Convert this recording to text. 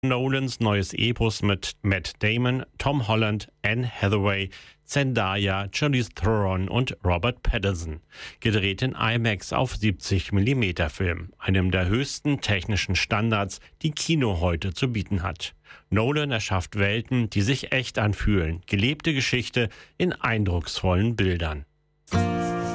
Nolans neues Epos mit Matt Damon, Tom Holland, Anne Hathaway, Zendaya, Charlize Theron und Robert Pattinson. Gedreht in IMAX auf 70 mm Film, einem der höchsten technischen Standards, die Kino heute zu bieten hat. Nolan erschafft Welten, die sich echt anfühlen, gelebte Geschichte in eindrucksvollen Bildern.